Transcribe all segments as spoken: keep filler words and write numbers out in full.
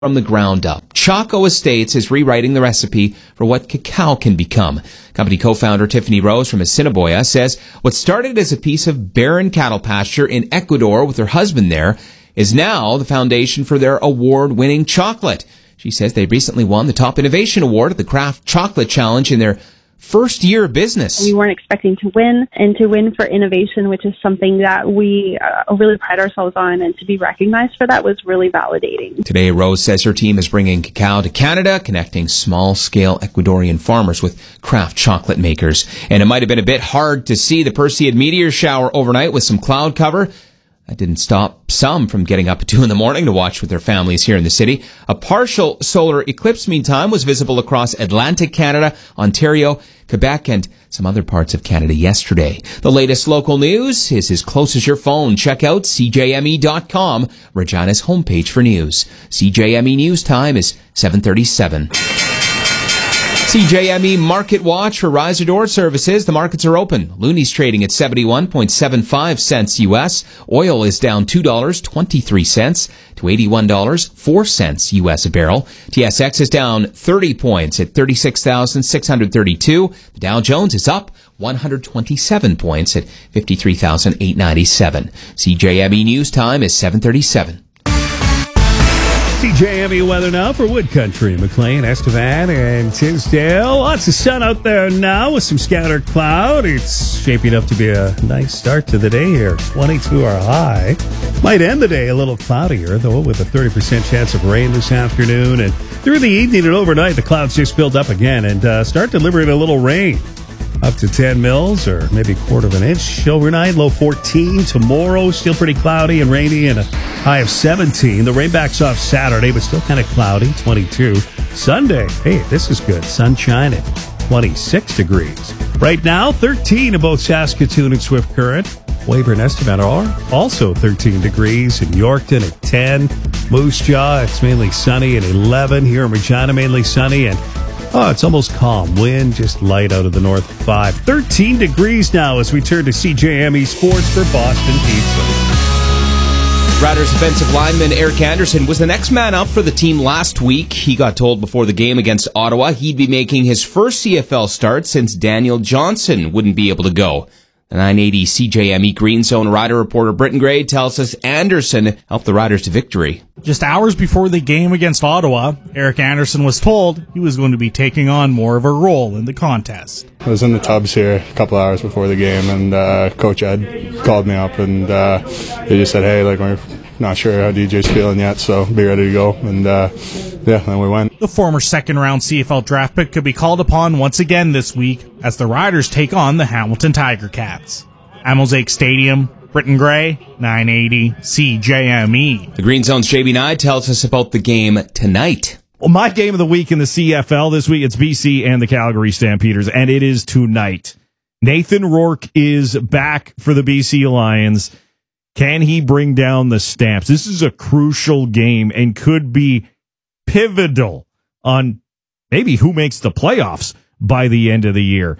from the ground up. Choco Estates is rewriting the recipe for what cacao can become. Company co-founder Tiffany Rose from Assiniboia says what started as a piece of barren cattle pasture in Ecuador with her husband there is now the foundation for their award-winning chocolate. She says they recently won the Top Innovation Award at the Kraft Chocolate Challenge in their first year of business. We weren't expecting to win, and to win for innovation, which is something that we uh, really pride ourselves on, and to be recognized for that was really validating. Today, Rose says her team is bringing cacao to Canada, connecting small-scale Ecuadorian farmers with craft chocolate makers. And it might have been a bit hard to see the Perseid meteor shower overnight with some cloud cover. That didn't stop some from getting up at two in the morning to watch with their families here in the city. A partial solar eclipse, meantime, was visible across Atlantic Canada, Ontario, Quebec, and some other parts of Canada yesterday. The latest local news is as close as your phone. Check out C J M E dot com, Regina's homepage for news. C J M E News time is seven thirty-seven. C J M E Market Watch for Riser Door Services. The markets are open. Looney's trading at seventy-one point seven five cents U S. Oil is down two dollars and twenty-three cents to eighty-one dollars and four cents U S a barrel. T S X is down thirty points at thirty-six thousand six hundred thirty-two. The Dow Jones is up one hundred twenty-seven points at fifty-three thousand eight hundred ninety-seven. C J M E News time is seven thirty-seven. C J M E weather now for Wood Country, McLean, Estevan, and Tisdale. Lots of sun out there now with some scattered cloud. It's shaping up to be a nice start to the day here. twenty-two our high. Might end the day a little cloudier, though, with a thirty percent chance of rain this afternoon. And through the evening and overnight, the clouds just build up again and uh, start delivering a little rain. Up to ten mils or maybe a quarter of an inch overnight, low fourteen. Tomorrow, still pretty cloudy and rainy and a high of seventeen. The rain backs off Saturday, but still kind of cloudy, twenty-two. Sunday, hey, this is good. Sunshine at twenty-six degrees. Right now, thirteen in both Saskatoon and Swift Current. Weyburn and Estevan are also thirteen degrees. In Yorkton at ten. Moose Jaw, it's mainly sunny at eleven. Here in Regina, mainly sunny and oh, it's almost calm. Wind just light out of the north, five. thirteen degrees now as we turn to C J M E Sports for Boston Pizza. Riders offensive lineman Eric Anderson was the next man up for the team last week. He got told before the game against Ottawa he'd be making his first C F L start since Daniel Johnson wouldn't be able to go. The nine eighty C J M E Green Zone rider reporter Britton Gray tells us Anderson helped the Riders to victory. Just hours before the game against Ottawa, Eric Anderson was told he was going to be taking on more of a role in the contest. I was in the tubs here a couple hours before the game, and uh, Coach Ed called me up, and uh, they just said, hey, like, we're not sure how D J's feeling yet, so be ready to go. And uh, yeah, then we went. The former second-round C F L draft pick could be called upon once again this week as the Riders take on the Hamilton Tiger Cats. At Mosaic Stadium, Britton Gray, nine eighty C J M E. The Green Zone's J B Nye tells us about the game tonight. Well, my game of the week in the C F L this week, it's B C and the Calgary Stampeders, and it is tonight. Nathan Rourke is back for the B C Lions. Can he bring down the Stamps? This is a crucial game and could be pivotal on maybe who makes the playoffs by the end of the year.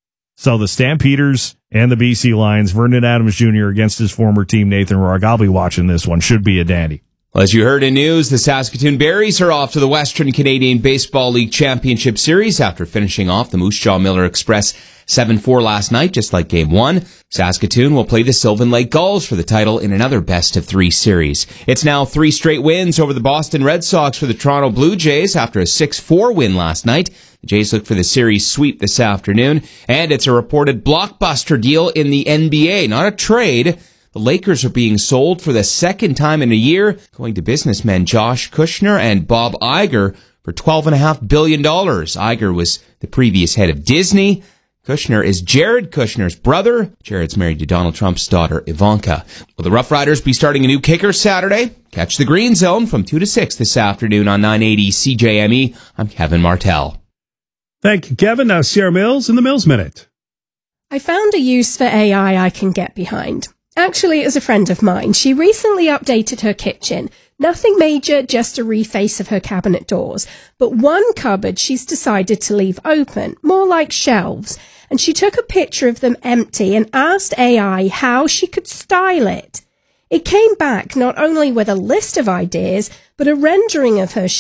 So the Stampeders and the B C Lions, Vernon Adams Junior against his former team, Nathan Rourke. I'll be watching this one. Should be a dandy. Well, as you heard in news, the Saskatoon Berries are off to the Western Canadian Baseball League Championship Series after finishing off the Moose Jaw Miller Express seven four last night, just like Game one. Saskatoon will play the Sylvan Lake Gulls for the title in another best-of-three series. It's now three straight wins over the Boston Red Sox for the Toronto Blue Jays after a six four win last night. The Jays look for the series sweep this afternoon, and it's a reported blockbuster deal in the N B A, not a trade. The Lakers are being sold for the second time in a year, going to businessmen Josh Kushner and Bob Iger for twelve point five billion dollars. Iger was the previous head of Disney. Kushner is Jared Kushner's brother. Jared's married to Donald Trump's daughter, Ivanka. Will the Rough Riders be starting a new kicker Saturday? Catch the Green Zone from two to six this afternoon on nine eighty C J M E. I'm Kevin Martell. Thank you, Kevin. Now Sarah Mills in the Mills Minute. I found a use for A I I can get behind. Actually, it was a friend of mine. She recently updated her kitchen. Nothing major, just a reface of her cabinet doors. But one cupboard she's decided to leave open, more like shelves. And she took a picture of them empty and asked A I how she could style it. It came back not only with a list of ideas, but a rendering of her